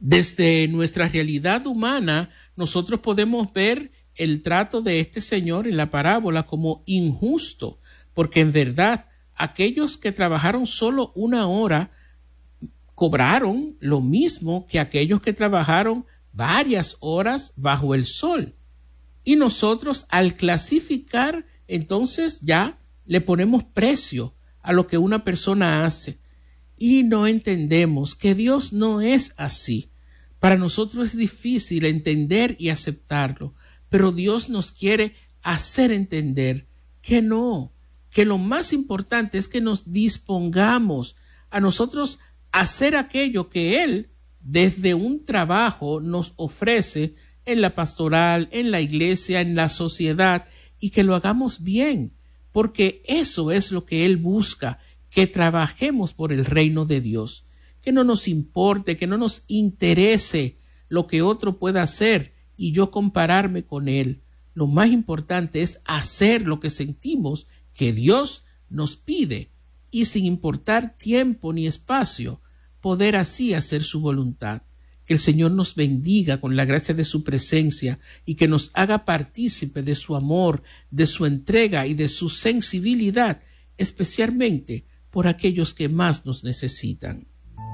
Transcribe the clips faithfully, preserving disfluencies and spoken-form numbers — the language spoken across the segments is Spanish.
Desde nuestra realidad humana, nosotros podemos ver el trato de este señor en la parábola como injusto, porque en verdad aquellos que trabajaron solo una hora cobraron lo mismo que aquellos que trabajaron varias horas bajo el sol. Y nosotros, al clasificar, entonces ya le ponemos precio a lo que una persona hace. Y no entendemos que Dios no es así. Para nosotros es difícil entender y aceptarlo, pero Dios nos quiere hacer entender que no, que lo más importante es que nos dispongamos a nosotros hacer aquello que Él, desde un trabajo, nos ofrece en la pastoral, en la iglesia, en la sociedad, y que lo hagamos bien, porque eso es lo que Él busca, que trabajemos por el reino de Dios, que no nos importe, que no nos interese lo que otro pueda hacer y yo compararme con él. Lo más importante es hacer lo que sentimos que Dios nos pide y sin importar tiempo ni espacio, poder así hacer su voluntad. Que el Señor nos bendiga con la gracia de su presencia y que nos haga partícipe de su amor, de su entrega y de su sensibilidad, especialmente por aquellos que más nos necesitan.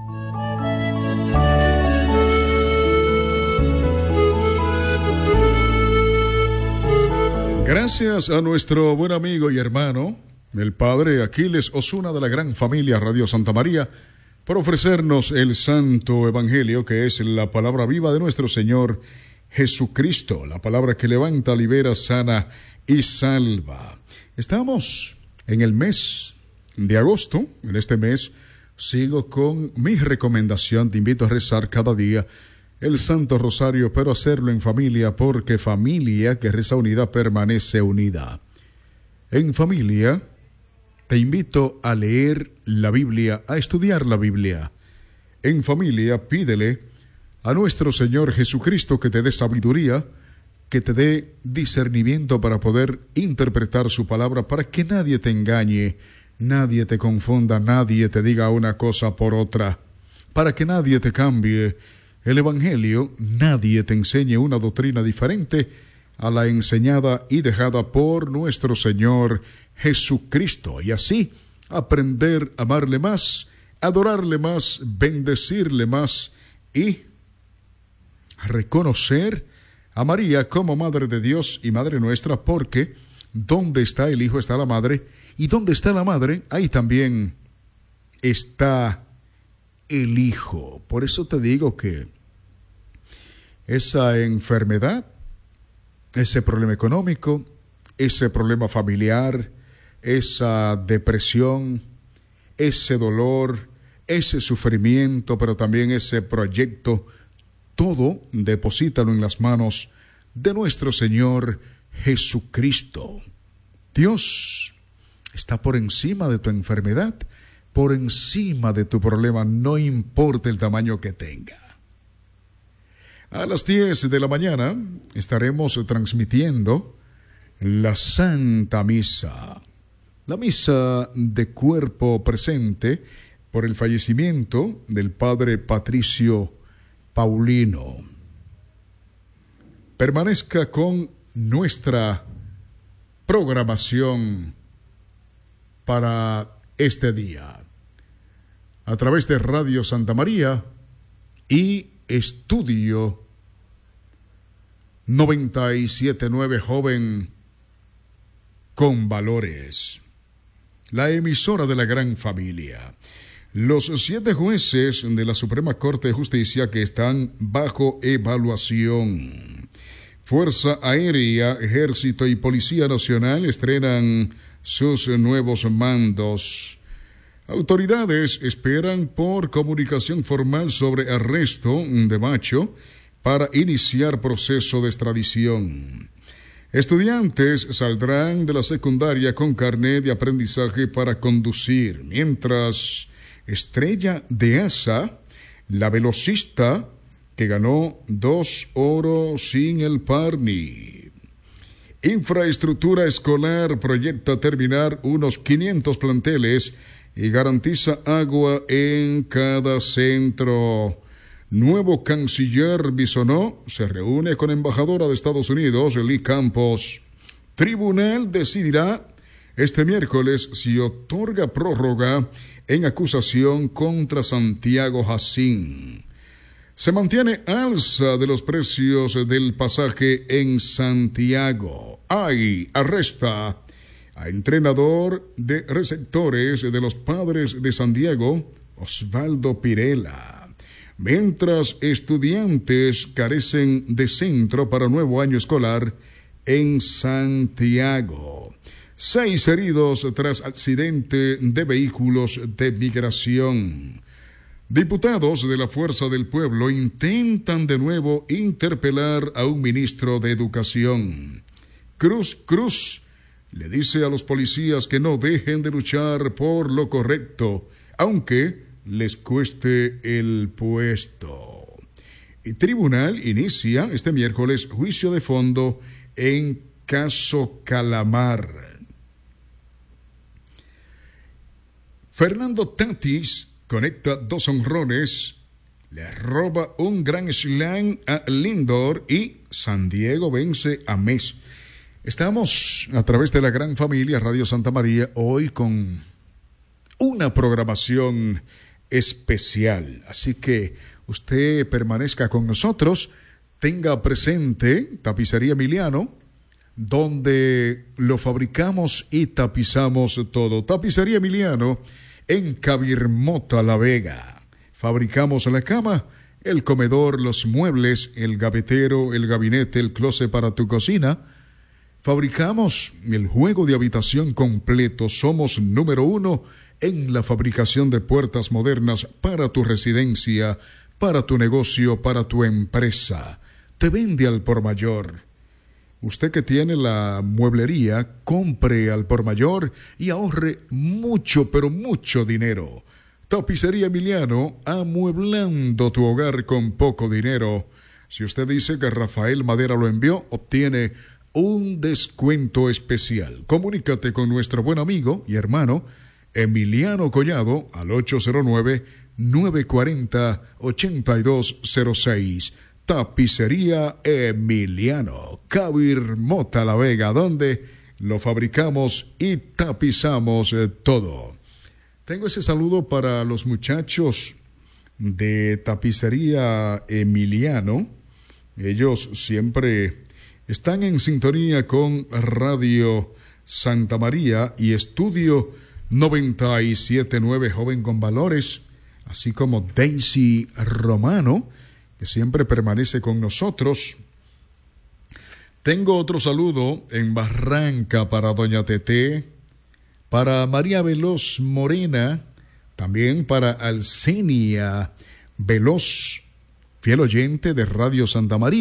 Gracias a nuestro buen amigo y hermano, el padre Aquiles Osuna de la gran familia Radio Santa María, por ofrecernos el Santo Evangelio, que es la palabra viva de nuestro Señor Jesucristo, la palabra que levanta, libera, sana y salva. Estamos en el mes de agosto. En este mes sigo con mi recomendación. Te invito a rezar cada día el Santo Rosario, pero hacerlo en familia, porque familia que reza unida permanece unida. En familia te invito a leer la Biblia, a estudiar la Biblia. En familia pídele a nuestro Señor Jesucristo que te dé sabiduría, que te dé discernimiento para poder interpretar su palabra, para que nadie te engañe, nadie te confunda, nadie te diga una cosa por otra, para que nadie te cambie el Evangelio, nadie te enseñe una doctrina diferente a la enseñada y dejada por nuestro Señor Jesucristo, y así aprender a amarle más, adorarle más, bendecirle más y reconocer a María como Madre de Dios y Madre nuestra, porque donde está el Hijo está la Madre, y donde está la Madre, ahí también está el Hijo. Por eso te digo que esa enfermedad, ese problema económico, ese problema familiar, esa depresión, ese dolor, ese sufrimiento, pero también ese proyecto, todo deposítalo en las manos de nuestro Señor Jesucristo. Dios está por encima de tu enfermedad, por encima de tu problema, no importa el tamaño que tenga. A las diez de la mañana estaremos transmitiendo la Santa Misa, la misa de cuerpo presente por el fallecimiento del Padre Patricio Paulino. Permanezca con nuestra programación para este día a través de Radio Santa María y Estudio noventa y siete punto nueve Joven con Valores, la emisora de la gran familia. Los siete jueces de la Suprema Corte de Justicia que están bajo evaluación. Fuerza Aérea, Ejército y Policía Nacional estrenan sus nuevos mandos. Autoridades esperan por comunicación formal sobre arresto de Macho para iniciar proceso de extradición. Estudiantes saldrán de la secundaria con carnet de aprendizaje para conducir, mientras Estrella de Asa, la velocista que ganó dos oros sin el Parni. Infraestructura escolar proyecta terminar unos quinientos planteles y garantiza agua en cada centro. Nuevo canciller Bisonó se reúne con embajadora de Estados Unidos, Lee Campos. Tribunal decidirá este miércoles si otorga prórroga en acusación contra Santiago Jacín. Se mantiene alza de los precios del pasaje en Santiago. Ay, arresta a entrenador de receptores de los Padres de San Diego, Osvaldo Pirela. Mientras estudiantes carecen de centro para nuevo año escolar en Santiago. Seis heridos tras accidente de vehículos de migración. Diputados de la Fuerza del Pueblo intentan de nuevo interpelar a un ministro de Educación. Cruz Cruz le dice a los policías que no dejen de luchar por lo correcto, aunque les cueste el puesto. El tribunal inicia este miércoles juicio de fondo en caso Calamar. Fernando Tatis conecta dos honrones, le roba un gran slam a Lindor y San Diego vence a Mets. Estamos a través de la gran familia Radio Santa María hoy con una programación especial. Así que usted permanezca con nosotros, tenga presente Tapicería Emiliano, donde lo fabricamos y tapizamos todo. Tapicería Emiliano en Cabirmota, La Vega. Fabricamos la cama, el comedor, los muebles, el gavetero, el gabinete, el closet para tu cocina. Fabricamos el juego de habitación completo. Somos número uno en la fabricación de puertas modernas para tu residencia, para tu negocio, para tu empresa. Te vende al por mayor. Usted que tiene la mueblería, compre al por mayor y ahorre mucho, pero mucho dinero. Tapicería Emiliano, amueblando tu hogar con poco dinero. Si usted dice que Rafael Madera lo envió, obtiene un descuento especial. Comunícate con nuestro buen amigo y hermano Emiliano Collado al ocho cero nueve, nueve cuatro cero, ocho dos cero seis. Tapicería Emiliano, Cabirmota, La Vega, donde lo fabricamos y tapizamos eh, todo. Tengo ese saludo para los muchachos de Tapicería Emiliano. Ellos siempre están en sintonía con Radio Santa María y Estudio noventa y siete punto nueve Joven con Valores, así como Daisy Romano, que siempre permanece con nosotros. Tengo otro saludo en Barranca para Doña Teté, para María Veloz Morena, también para Alcenia Veloz, fiel oyente de Radio Santa María.